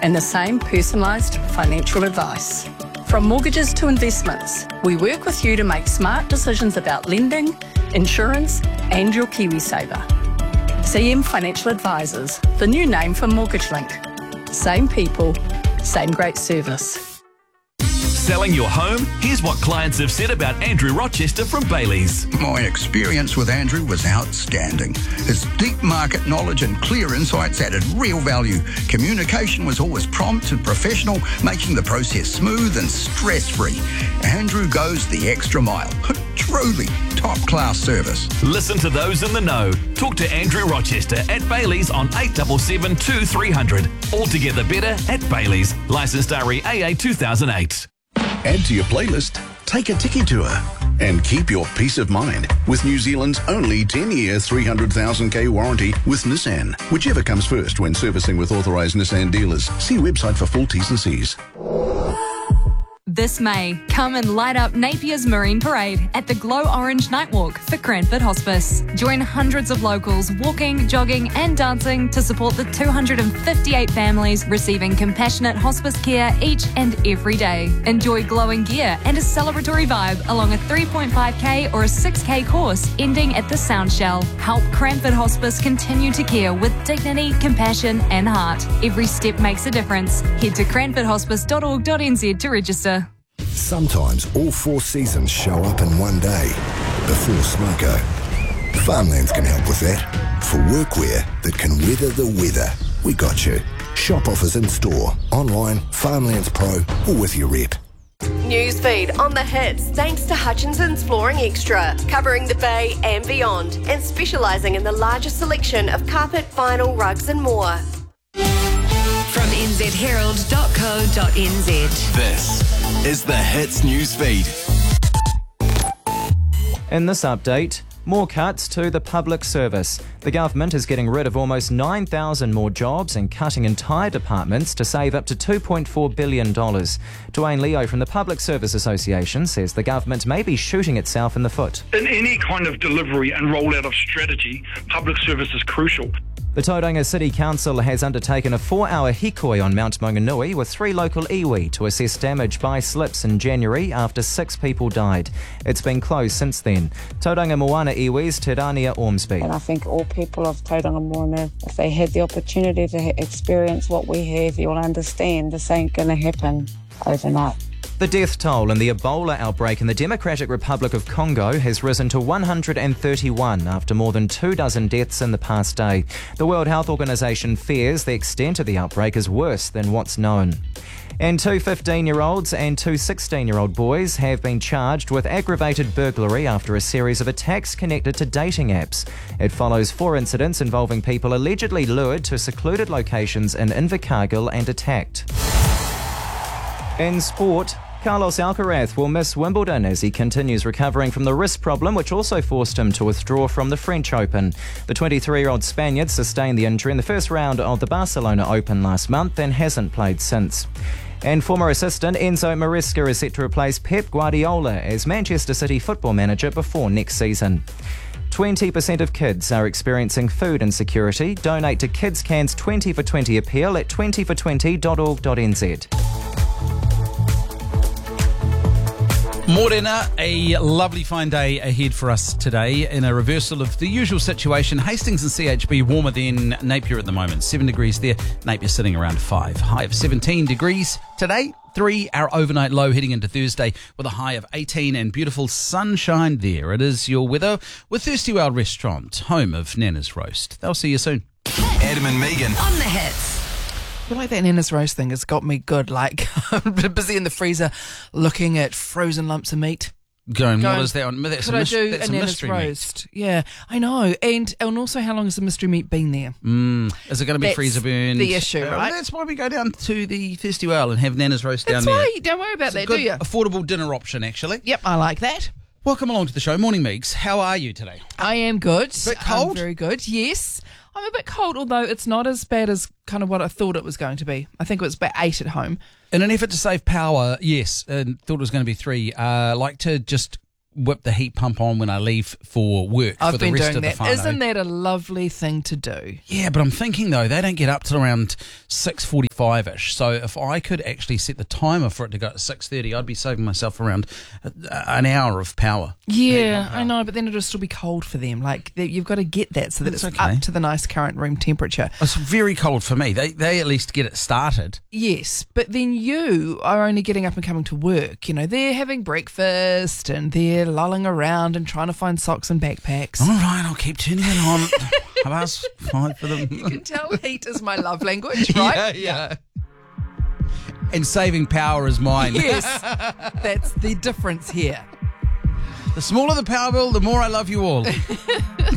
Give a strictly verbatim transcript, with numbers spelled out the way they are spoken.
and the same personalised financial advice. From mortgages to investments, we work with you to make smart decisions about lending, insurance and your KiwiSaver. C M Financial Advisors, the new name for MortgageLink. Same people, same great service. Selling your home? Here's what clients have said about Andrew Rochester from Bailey's. My experience with Andrew was outstanding. His deep market knowledge and clear insights added real value. Communication was always prompt and professional, making the process smooth and stress-free. Andrew goes the extra mile. Truly top-class service. Listen to those in the know. Talk to Andrew Rochester at Bailey's on eight seven seven, two three zero zero. Altogether better at Bailey's. Licensed R E A A two thousand eight. Add to your playlist, take a Tiki tour, and keep your peace of mind with New Zealand's only ten-year, three hundred thousand K warranty with Nissan. Whichever comes first when servicing with authorised Nissan dealers. See website for full T's and C's. This May, come and light up Napier's Marine Parade at the Glow Orange Night Walk for Cranford Hospice. Join hundreds of locals walking, jogging and dancing to support the two hundred fifty-eight families receiving compassionate hospice care each and every day. Enjoy glowing gear and a celebratory vibe along a three point five K or a six K course ending at the Sound Shell. Help Cranford Hospice continue to care with dignity, compassion and heart. Every step makes a difference. Head to cranford hospice dot org dot n z to register. Sometimes all four seasons show up in one day. Before Smoko. Farmlands can help with that. For workwear that can weather the weather, we got you. Shop offers in store, online, Farmlands Pro, or with your rep. Newsfeed on the hits thanks to Hutchinson's Flooring Extra, covering the Bay and beyond, and specialising in the largest selection of carpet, vinyl, rugs and more. From n z herald dot co dot n z. This is the Hits Newsfeed. In this update, more cuts to the public service. The government is getting rid of almost nine thousand more jobs and cutting entire departments to save up to two point four billion dollars. Dwayne Leo from the Public Service Association says the government may be shooting itself in the foot. In any kind of delivery and rollout of strategy, public service is crucial. The Tauranga City Council has undertaken a four-hour hikoi on Mount Maunganui with three local iwi to assess damage by slips in January after six people died. It's been closed since then. Tauranga Moana iwi's Te Rania Ormsby. And I think all people of Tauranga Moana, if they had the opportunity to experience what we have, you'll understand this ain't going to happen overnight. The death toll in the Ebola outbreak in the Democratic Republic of Congo has risen to one hundred thirty-one after more than two dozen deaths in the past day. The World Health Organization fears the extent of the outbreak is worse than what's known. And two fifteen-year-olds and two sixteen-year-old boys have been charged with aggravated burglary after a series of attacks connected to dating apps. It follows four incidents involving people allegedly lured to secluded locations in Invercargill and attacked. In sport, Carlos Alcaraz will miss Wimbledon as he continues recovering from the wrist problem, which also forced him to withdraw from the French Open. The twenty-three-year-old Spaniard sustained the injury in the first round of the Barcelona Open last month and hasn't played since. And former assistant Enzo Maresca is set to replace Pep Guardiola as Manchester City football manager before next season. twenty percent of kids are experiencing food insecurity. Donate to Kids Can's twenty for twenty appeal at twenty for twenty dot org dot n z. Morena, a lovely fine day ahead for us today in a reversal of the usual situation. Hastings and C H B warmer than Napier at the moment. Seven degrees there. Napier sitting around five. High of seventeen degrees today. Three, our overnight low heading into Thursday with a high of eighteen and beautiful sunshine there. It is your weather with Thirsty Wild Restaurant, home of Nana's Roast. They'll see you soon. Adam and Megan On the hits. I feel like that Nana's Roast thing has got me good. Like, I'm busy in the freezer looking at frozen lumps of meat. Going, Going what is that? On, that's could a, I mis- do that's a a Nana's mystery Roast? meat. Yeah, I know. And and also, how long has the mystery meat been there? Mm. Is it going to be That's freezer burned? the issue, Uh, right? That's why we go down to the Thirsty Well and have Nana's Roast That's down there. why. Don't worry about It's a that, good, do you? affordable dinner option, actually. Yep, I like that. Welcome along to the show. Morning, Meeks. How are you today? I am good. Bit cold? I'm very good, yes. I'm a bit cold, although it's not as bad as kind of what I thought it was going to be. I think it was about eight at home. In an effort to save power, yes, and thought it was going to be three. Uh, like to just whip the heat pump on when I leave for work I've for the been rest doing of the that. whānau. Isn't that a lovely thing to do? Yeah, but I'm thinking though, they don't get up till around six forty-five-ish. So if I could actually set the timer for it to go at six thirty, I'd be saving myself around an hour of power. Yeah, I know, but then it'll still be cold for them. Like, they- you've got to get that so that That's it's okay. up to the nice current room temperature. It's very cold for me. They they at least get it started. Yes, but then you are only getting up and coming to work. You know, they're having breakfast and they're lolling around and trying to find socks and backpacks. All right, I'll keep turning it on. I've fine for them. You can tell heat is my love language, right? Yeah, yeah. And saving power is mine. Yes, that's the difference here. The smaller the power bill, the more I love you all.